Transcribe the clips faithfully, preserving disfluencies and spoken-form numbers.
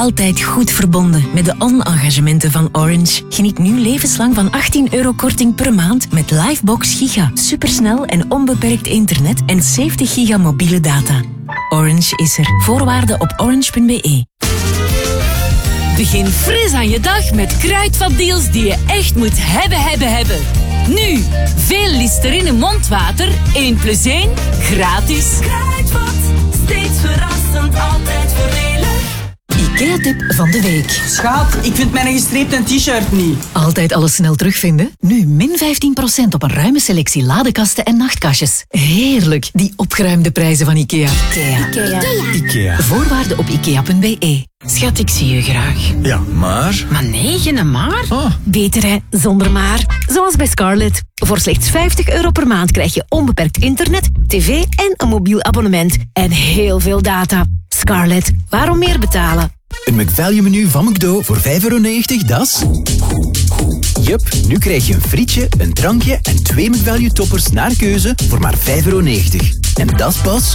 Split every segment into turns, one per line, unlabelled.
Altijd goed verbonden met de on-engagementen van Orange. Geniet nu levenslang van achttien euro korting per maand met Livebox Giga. Supersnel en onbeperkt internet en zeventig giga mobiele data. Orange is er. Voorwaarden op orange punt b e.
Begin fris aan je dag met kruidvatdeals die je echt moet hebben, hebben, hebben. Nu, veel Listerine mondwater, één plus één, gratis.
Kruidvat, steeds verrassend, altijd voordelig.
IKEA-tip van de week.
Schat, ik vind mijn gestreepte t-shirt niet.
Altijd alles snel terugvinden? Nu min vijftien procent op een ruime selectie ladekasten en nachtkastjes. Heerlijk, die opgeruimde prijzen van IKEA. IKEA.
Ikea. Ikea.
Voorwaarden op ikea punt b e.
Schat, ik zie je graag.
Ja, maar...
Maar nee, geen maar.
Oh.
Beter hè, zonder maar. Zoals bij Scarlett. Voor slechts vijftig euro per maand krijg je onbeperkt internet, tv en een mobiel abonnement. En heel veel data. Scarlett, waarom meer betalen?
Een McValue menu van McDo voor vijf euro negentig, dat is... Jup, nu krijg je een frietje, een drankje en twee McValue toppers naar keuze voor maar vijf euro negentig. En dat is pas...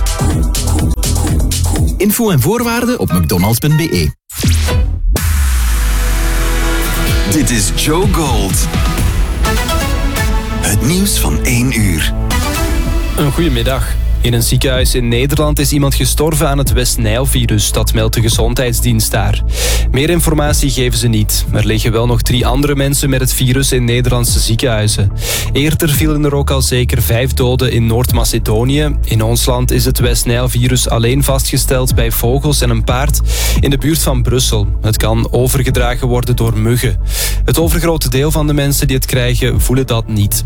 Info en voorwaarden op mcdonalds punt b e.
Dit is Joe Gold. Het nieuws van één uur.
Een goedemiddag. In een ziekenhuis in Nederland is iemand gestorven aan het West-Nijl-virus. Dat meldt de gezondheidsdienst daar. Meer informatie geven ze niet. Er liggen wel nog drie andere mensen met het virus in Nederlandse ziekenhuizen. Eerder vielen er ook al zeker vijf doden in Noord-Macedonië. In ons land is het West-Nijl-virus alleen vastgesteld bij vogels en een paard in de buurt van Brussel. Het kan overgedragen worden door muggen. Het overgrote deel van de mensen die het krijgen voelen dat niet.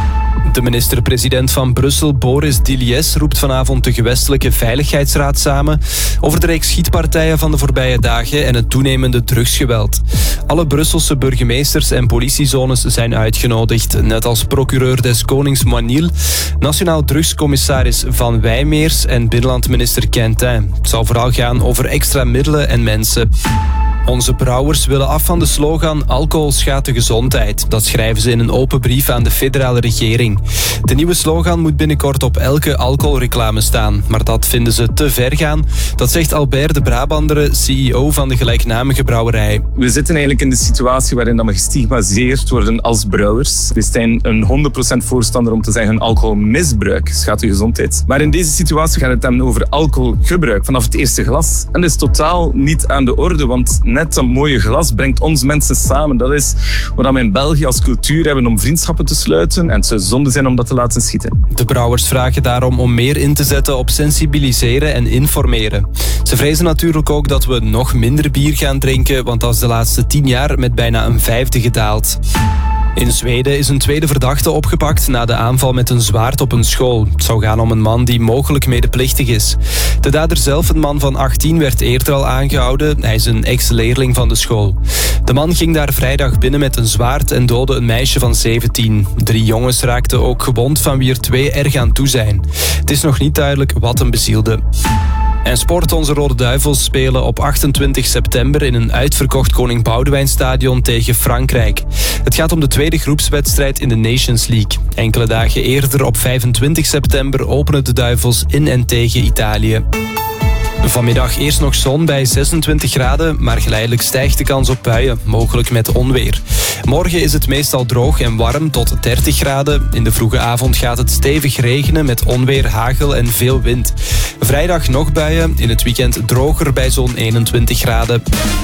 De minister-president van Brussel, Boris Diliès, roept vanavond de gewestelijke Veiligheidsraad samen over de reeks schietpartijen van de voorbije dagen en het toenemende drugsgeweld. Alle Brusselse burgemeesters en politiezones zijn uitgenodigd, net als procureur des Konings Moinil, nationaal drugscommissaris Van Wijmeers en binnenlandminister Quentin. Het zal vooral gaan over extra middelen en mensen. Onze brouwers willen af van de slogan alcohol schaadt de gezondheid. Dat schrijven ze in een open brief aan de federale regering. De nieuwe slogan moet binnenkort op elke alcoholreclame staan. Maar dat vinden ze te ver gaan. Dat zegt Albert de Brabandere, C E O van de gelijknamige brouwerij.
We zitten eigenlijk in de situatie waarin we gestigmatiseerd worden als brouwers. We zijn een honderd procent voorstander om te zeggen alcoholmisbruik schaadt de gezondheid. Maar in deze situatie gaat het dan over alcoholgebruik vanaf het eerste glas. En dat is totaal niet aan de orde, want net dat mooie glas brengt ons mensen samen. Dat is wat we in België als cultuur hebben om vriendschappen te sluiten. En het zou zonde zijn om dat te laten schieten.
De brouwers vragen daarom om meer in te zetten op sensibiliseren en informeren. Ze vrezen natuurlijk ook dat we nog minder bier gaan drinken, want dat is de laatste tien jaar met bijna een vijfde gedaald. In Zweden is een tweede verdachte opgepakt na de aanval met een zwaard op een school. Het zou gaan om een man die mogelijk medeplichtig is. De dader zelf, een man van achttien, werd eerder al aangehouden. Hij is een ex-leerling van de school. De man ging daar vrijdag binnen met een zwaard en doodde een meisje van zeventien. Drie jongens raakten ook gewond, van wie er twee erg aan toe zijn. Het is nog niet duidelijk wat hem bezielde. En sport, onze Rode Duivels spelen op achtentwintig september in een uitverkocht Koning Boudewijnstadion tegen Frankrijk. Het gaat om de tweede groepswedstrijd in de Nations League. Enkele dagen eerder, op vijfentwintig september, openen de Duivels in en tegen Italië. Vanmiddag eerst nog zon bij zesentwintig graden, maar geleidelijk stijgt de kans op buien, mogelijk met onweer. Morgen is het meestal droog en warm tot dertig graden. In de vroege avond gaat het stevig regenen met onweer, hagel en veel wind. Vrijdag nog buien, in het weekend droger bij zo'n eenentwintig graden.